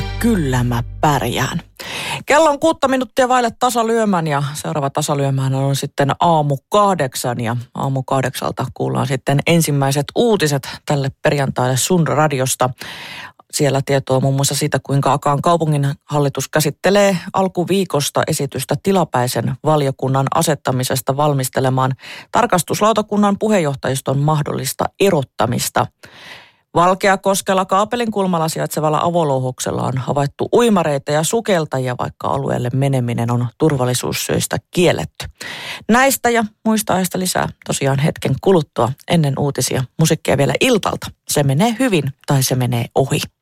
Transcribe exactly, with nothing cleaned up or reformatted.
kyllä mä pärjään. Kello on kuutta minuuttia vaille tasalyömän ja seuraava tasalyömään on sitten aamu kahdeksan ja aamu kahdeksalta kuullaan sitten ensimmäiset uutiset tälle perjantaille Sun radiosta. Siellä tietoa muun muassa siitä, kuinka Akaan kaupungin hallitus käsittelee alkuviikosta esitystä tilapäisen valiokunnan asettamisesta valmistelemaan tarkastuslautakunnan puheenjohtajiston mahdollista erottamista. Valkeakoskella Kaapelin kulmalla sijaitsevalla avolouhoksella on havaittu uimareita ja sukeltajia, vaikka alueelle meneminen on turvallisuussyistä kielletty. Näistä ja muista aiheista lisää tosiaan hetken kuluttua ennen uutisia. Musiikkia vielä iltalta. Se menee hyvin tai se menee ohi.